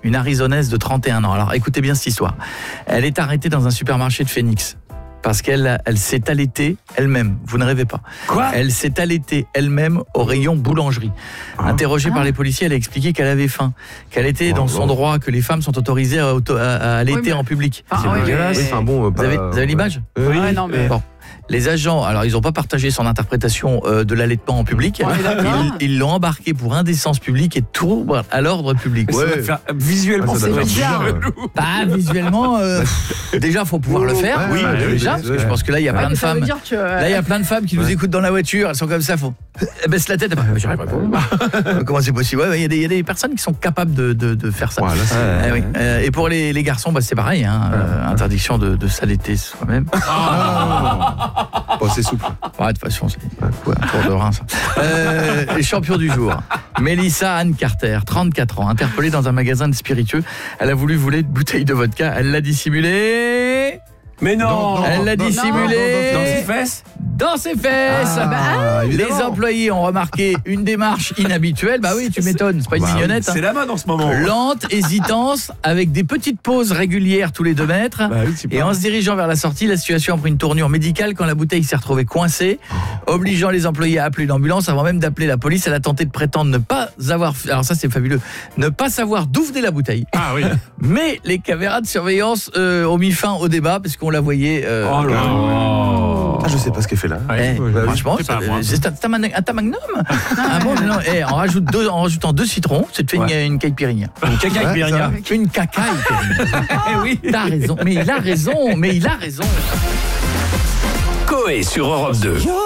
une Arizonaise de 31 ans. Alors écoutez bien cette histoire. Elle est arrêtée dans un supermarché de Phoenix. Parce qu'elle s'est allaitée elle-même. Vous ne rêvez pas. Quoi ? Elle s'est allaitée elle-même au rayon boulangerie. Interrogée par les policiers, elle a expliqué qu'elle avait faim, qu'elle était dans son droit, que les femmes sont autorisées à allaiter en public. C'est dégueulasse. Vous avez l'image ? Oui. Ouais, non, mais... Bon. Les agents, alors ils n'ont pas partagé son interprétation de l'allaitement en public. Ils l'ont embarqué pour indécence publique et trouble à l'ordre public. Visuellement, c'est bizarre. Pas visuellement. Déjà, faut pouvoir le faire. Oui, déjà. Parce que je pense que là, il y a plein de femmes. Là, il y a plein de femmes qui nous écoutent dans la voiture. Elles sont comme ça. Elles baissent la tête. Comment c'est possible ? Il y a des personnes qui sont capables de faire ça. Oui. Et pour les garçons, c'est pareil. Interdiction de s'allaiter soi-même. Bon, c'est souple. De toute façon, c'est un tour de rein, ça. Les champions du jour. Mélissa Anne Carter, 34 ans, interpellée dans un magasin de spiritueux. Elle a voulu voler une bouteille de vodka. Elle l'a dissimulée. Mais non, elle l'a dissimulée. Dans ses fesses. Dans ses fesses. Les employés ont remarqué une démarche inhabituelle. Bah oui, tu m'étonnes, c'est pas une mignonnette. C'est la mode en ce moment. Lente, hésitante, avec des petites pauses régulières tous les 2 mètres. Et en se dirigeant vers la sortie, la situation a pris une tournure médicale quand la bouteille s'est retrouvée coincée, obligeant les employés à appeler une ambulance avant même d'appeler la police. Elle a tenté de prétendre ne pas avoir, alors ça c'est fabuleux, ne pas savoir d'où venait la bouteille. Ah oui. Mais les caméras de surveillance ont mis fin au débat parce qu'on la voyait. Oh là là. Je sais pas ce qu'elle fait là. Franchement, c'est un magnum. Non, on rajoutant 2 citrons, c'est fait une caipirinha. Une cacaille. Une cacaille. Oui. T'as raison, mais il a raison. Coé sur Europe 2.